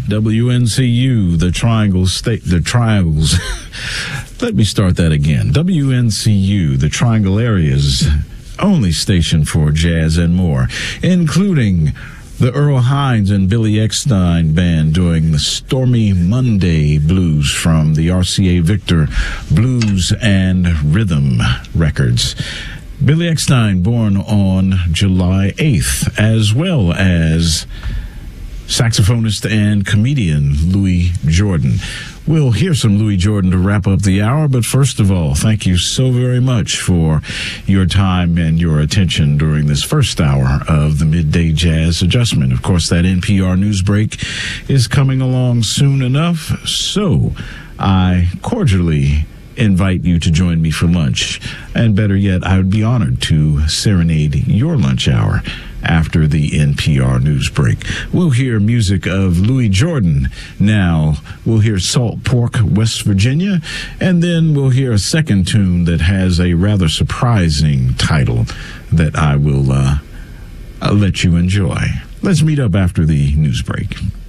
WNCU, the Triangles. Let me start that again. WNCU, the Triangle Area's only station for jazz and more, including the Earl Hines and Billy Eckstine Band doing the Stormy Monday Blues from the RCA Victor Blues and Rhythm Records. Billy Eckstine born on July 8th, as well as saxophonist and comedian Louis Jordan. We'll hear some Louis Jordan to wrap up the hour, but first of all, thank you so very much for your time and your attention during this first hour of the Midday Jazz Adjustment. Of course, that NPR news break is coming along soon enough, so I cordially invite you to join me for lunch. And better yet, I would be honored to serenade your lunch hour after the NPR news break. We'll hear music of Louis Jordan. Now we'll hear Salt Pork, West Virginia, and then we'll hear a second tune that has a rather surprising title that I will let you enjoy. Let's meet up after the news break.